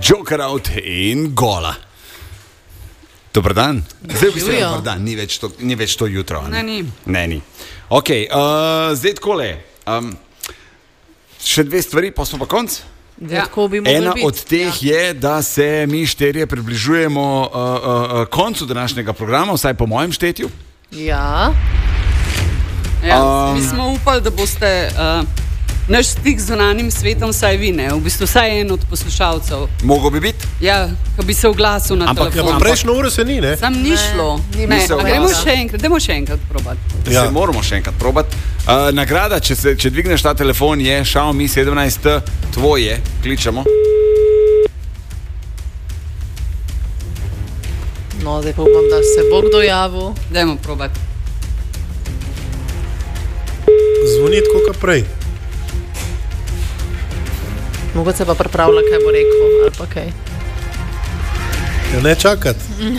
Joker out in gola. Dobar dan. Zdaj bi se dobar dan, ni več to jutro. Ne, ni. Ok, zdaj takole. Še dve stvari, pa smo pa konc. Ena od teh je, da se mi štirje približujemo koncu današnjega programa, vsaj po mojem štetju. Ja, mi smo upali, da boste naš stik z zunanjim svetom vsaj vi, ne? V bistvu vsaj en od poslušalcev. Mogo bi biti? Ja, ko bi se oglasil na telefon. Ampak prejšnjo uro se ni, ne? Sam ni šlo. Gremo še enkrat probati. Se moramo še enkrat probati. Nagrada, če dvigneš ta telefon, je Xiaomi 17T, tvoje, kličemo. No, zdaj pa upam, da se bo kdo javil. Dajmo probati. Zvoni tako kot prej. Mogoče pa pripravlja, kaj bo rekel, ali pa kaj. Ja, ne čakati.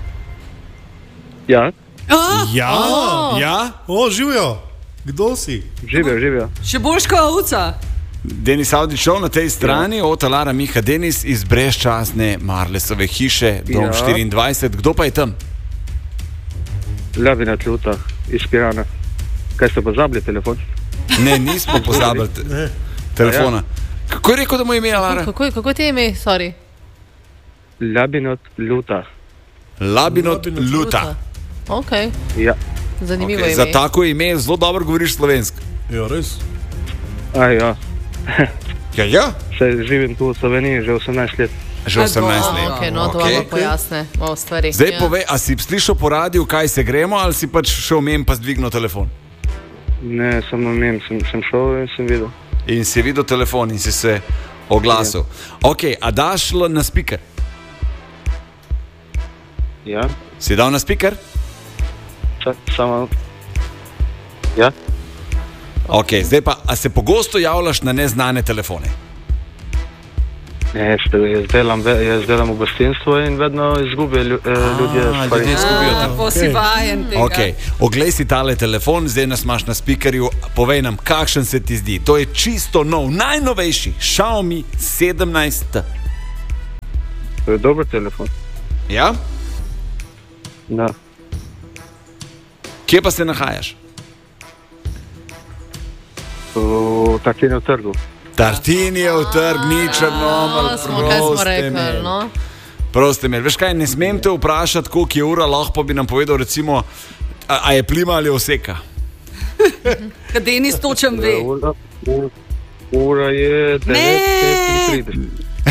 Ja. Ja. O, živijo. Kdo si? Živijo. Še boljš kot ovca. Denis Avdićov na tej strani, od Alara Miha Denis iz brezčasne Marlesove hiše, dom 24. Kdo pa je tam? Labinat Luta iz Pirana. Kaj ste pozabili telefon? Ne, nismo pozabili telefona. Kako je rekel, da mu je ime Alara? Kako ti je ime, sorry? Labinat Luta. Labinat Luta. Ok. Ja. Zanimivo ime. Za tako ime zelo dobro govoriš slovensko. Ja, res. Ja. Ja? Se živim tu v Sloveniji že 18 let. Že 18 let. Ok, no to vam pojasne o stvari. Zdaj povej, a si slišal po radiju, kaj se gremo, ali si pač šel mem pa zdvignil telefon? Ne, samo mem, sem šel in sem videl. In si videl telefon in si se oglasil. Ok, a daš na speaker? Ja. Si dal na speaker? Samo. Ja. Ok, zdaj pa, a se pogosto javljaš na neznane telefone? Ne, jaz delam v gostinstvu in vedno izgubijo ljudje stvari. Tako si vajen tega. Ok, oglej si tale telefon, zdaj nas imaš na speakerju, povej nam, kakšen se ti zdi. To je čisto nov, najnovejši Xiaomi 17T. To je dober telefon. Ja? Da. Kje pa se nahajaš? V Tartinijev trgu. Tartinijev trg, ni Črnomelj, proste imeli. Veš kaj, ne smem te vprašati, koliko je ura, lahko bi nam povedal recimo, a je plima ali oseka? Kad Denis točem ve. Ura je 9:35.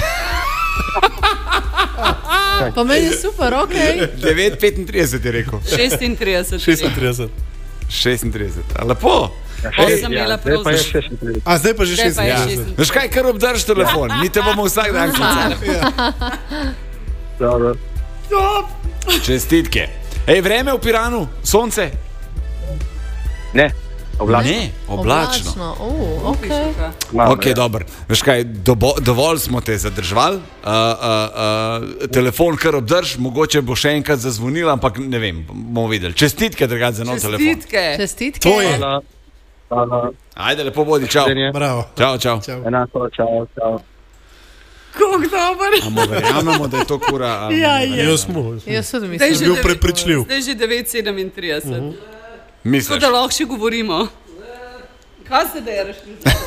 Pa meni je super, ok. 9:35 je rekel. 36. 36, a lepo. Zdaj pa je 36. A zdaj pa že 36. Veš kaj, kar obdrž telefon, mi te bomo vsak dan klicali. Dobro. Čestitke. Ej, vreme v Piranu, sonce? Ne, oblačno. Ne, oblačno. Ok. Ok, dobro. Veš kaj, dovolj smo te zadržvali, telefon kar obdrž, mogoče bo še enkrat zazvonil, ampak ne vem, bomo videli. Čestitke, dragati, za nov telefon. Čestitke. To je. Ajde, lepo bodi, čau. Bravo. Čau. Enako, čau. Kako dober. Amo verjamemo, da je to kura. Jaz smo. Jaz tudi mislim. Bil prepričljiv. Zdaj že 9:37. Misliš? Tako da lahko še govorimo. Kaj se dereš?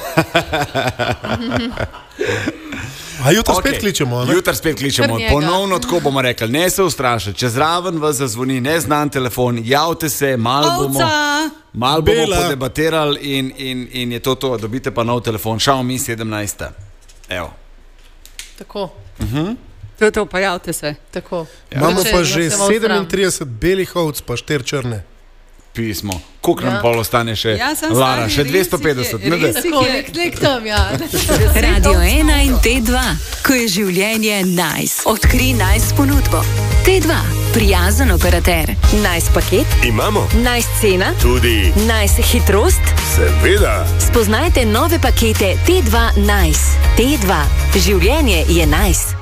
A jutro spet kličemo, ne? Jutro spet kličemo, ponovno tako bomo rekli, ne se ustrašiti, če zraven vas zazvoni neznan telefon, javite se, malo bomo podebatirali in je to, dobite pa nov telefon, Xiaomi 17. Evo. Tako. To, pa javite se. Tako. Imamo pa že 37 belih ovc, pa 4 črne. Pismo. Koliko nam pol ostane še? Lara, še 250. Nek tam, ja. Radio 1 in T2, ko je življenje nice. Odkri nice ponudbo. T2, prijazen operater. Nice paket? Imamo. Nice cena? Tudi. Nice hitrost? Seveda. Spoznajte nove pakete T2 Nice. T2, življenje je nice.